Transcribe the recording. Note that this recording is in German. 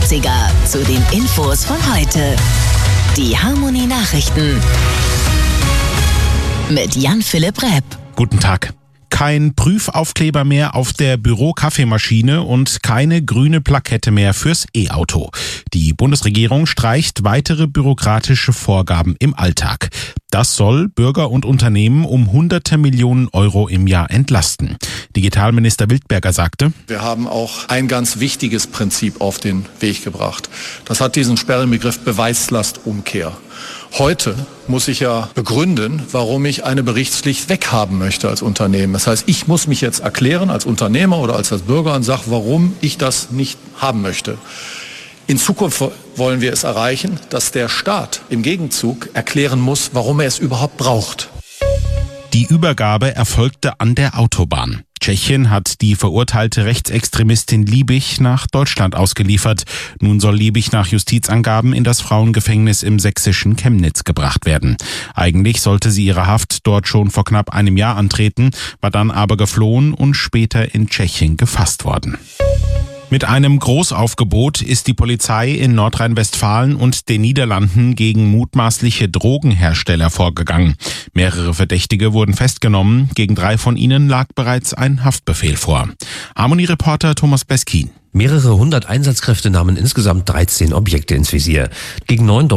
80er zu den Infos von heute. Die Harmonie Nachrichten mit Jan-Philipp Repp. Guten Tag. Kein Prüfaufkleber mehr auf der Büro-Kaffeemaschine und keine grüne Plakette mehr fürs E-Auto. Die Bundesregierung streicht weitere bürokratische Vorgaben im Alltag. Das soll Bürger und Unternehmen um hunderte Millionen Euro im Jahr entlasten. Digitalminister Wildberger sagte: Wir haben auch ein ganz wichtiges Prinzip auf den Weg gebracht. Das hat diesen sperrigen Begriff Beweislastumkehr. Heute muss ich ja begründen, warum ich eine Berichtspflicht weghaben möchte als Unternehmen. Das heißt, ich muss mich jetzt erklären als Unternehmer oder als Bürger und sage, warum ich das nicht haben möchte. In Zukunft wollen wir es erreichen, dass der Staat im Gegenzug erklären muss, warum er es überhaupt braucht. Die Übergabe erfolgte an der Autobahn. Tschechien hat die verurteilte Rechtsextremistin Liebig nach Deutschland ausgeliefert. Nun soll Liebig nach Justizangaben in das Frauengefängnis im sächsischen Chemnitz gebracht werden. Eigentlich sollte sie ihre Haft dort schon vor knapp einem Jahr antreten, war dann aber geflohen und später in Tschechien gefasst worden. Mit einem Großaufgebot ist die Polizei in Nordrhein-Westfalen und den Niederlanden gegen mutmaßliche Drogenhersteller vorgegangen. Mehrere Verdächtige wurden festgenommen, gegen 3 von ihnen lag bereits ein Haftbefehl vor. Harmonie-Reporter Thomas Beskin. Mehrere hundert Einsatzkräfte nahmen insgesamt 13 Objekte ins Visier. Gegen 9